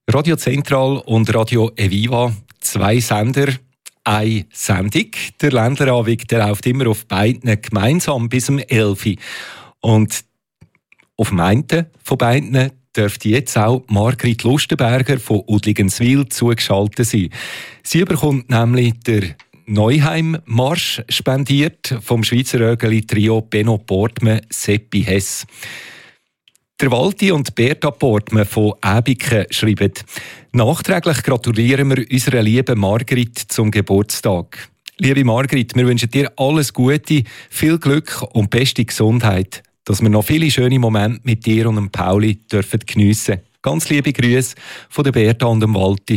Radio Zentral und Radio Eviva, 2 Sender, eine Sendung. Der Ländlerabend, der läuft immer auf beiden gemeinsam bis um 11 Uhr. Und auf dem einen von beiden dürfte jetzt auch Margrit Lustenberger von Udligenswil zugeschaltet sein. Sie bekommt nämlich der Neuheim-Marsch spendiert vom Schweizer Rögeli-Trio Benno Portmann, Seppi Hess. Der Walti und Berta Portmann von Äbiken schreiben: Nachträglich gratulieren wir unserer lieben Margrit zum Geburtstag. Liebe Margrit, wir wünschen dir alles Gute, viel Glück und beste Gesundheit, dass wir noch viele schöne Momente mit dir und dem Pauli dürfen geniessen. Ganz liebe Grüße von der Berta und dem Walti.